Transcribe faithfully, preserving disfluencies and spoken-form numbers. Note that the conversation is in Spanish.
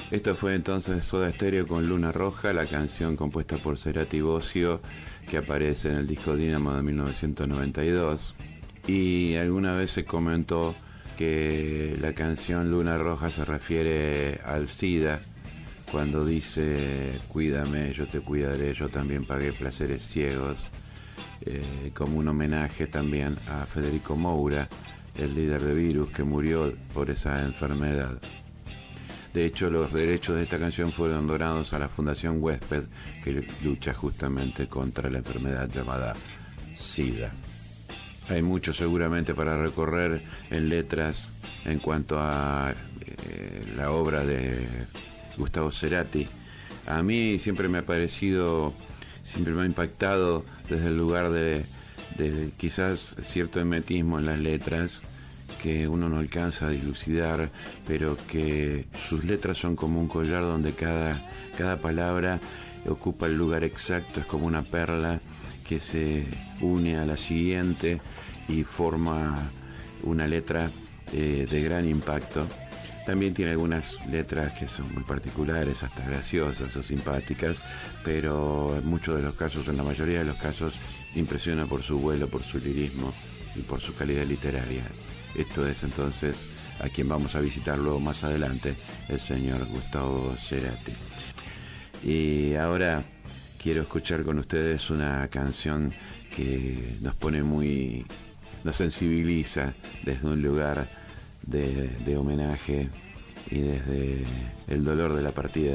Esto fue entonces Soda Stereo con Luna Roja, la canción compuesta por Cerati Bozzio, que aparece en el disco Dynamo de mil novecientos noventa y dos. Y alguna vez se comentó que la canción Luna Roja se refiere al SIDA, cuando dice cuídame, yo te cuidaré, yo también pagué placeres ciegos, eh, como un homenaje también a Federico Moura, el líder de Virus, que murió por esa enfermedad. De hecho, los derechos de esta canción fueron donados a la Fundación Huésped, que lucha justamente contra la enfermedad llamada SIDA. Hay mucho seguramente para recorrer en letras en cuanto a eh, la obra de Gustavo Cerati. A mí siempre me ha parecido, siempre me ha impactado desde el lugar de, de quizás cierto hermetismo en las letras, que uno no alcanza a dilucidar, pero que sus letras son como un collar donde cada, cada palabra ocupa el lugar exacto, es como una perla que se une a la siguiente y forma una letra eh, de gran impacto. También tiene algunas letras que son muy particulares, hasta graciosas o simpáticas, pero en muchos de los casos, en la mayoría de los casos, impresiona por su vuelo, por su lirismo y por su calidad literaria. Esto es entonces a quien vamos a visitar luego más adelante, el señor Gustavo Cerati. Y ahora quiero escuchar con ustedes una canción que nos pone muy, nos sensibiliza desde un lugar de, de homenaje y desde el dolor de la partida